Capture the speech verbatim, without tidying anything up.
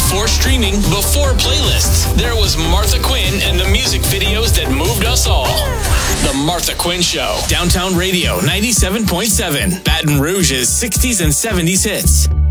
before streaming, before playlists, there was Martha Quinn and the music videos that moved us all. The Martha Quinn Show. Downtown Radio ninety-seven point seven. Baton Rouge's sixties and seventies hits.